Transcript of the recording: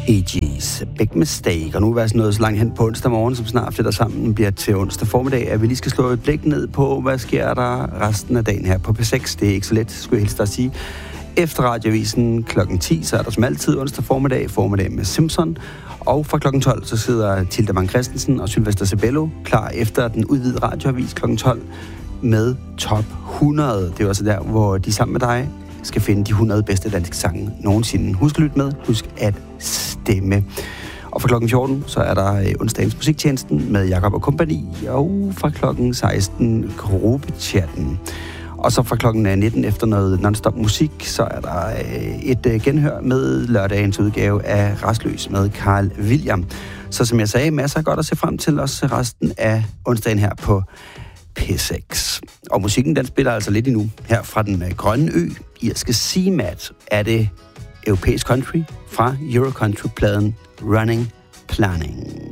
AG's Big Mistake. Og nu er vi nået så langt hen på onsdag morgen, som snart fletter sammen bliver til onsdag formiddag, at vi lige skal slå et blik ned på, hvad sker der resten af dagen her på P6. Det er ikke så let, skulle jeg helst at sige. Efter radioavisen kl. 10, så er der som altid onsdag formiddag med Simpson. Og fra kl. 12, så sidder Tilde Mang Christensen og Sylvester Sebello klar efter den udvidede radioavis kl. 12 med Top 100. Det er også der, hvor de sammen med dig skal finde de 100 bedste danske sange nogensinde. Husk at lytte med, husk at stemme. Og fra klokken 14, så er der onsdagens musiktjenesten med Jakob og kompagni, og fra klokken 16 gruppechatten. Og så fra klokken 19 efter noget non-stop musik, så er der et genhør med lørdagens udgave af Rastløs med Carl William. Så som jeg sagde, masser af godt at se frem til også resten af onsdagen her på P6. Og musikken, den spiller altså lidt endnu. Her fra den grønne ø, irske Seamat, er det europæisk country fra Eurocountry-pladen Running Planning.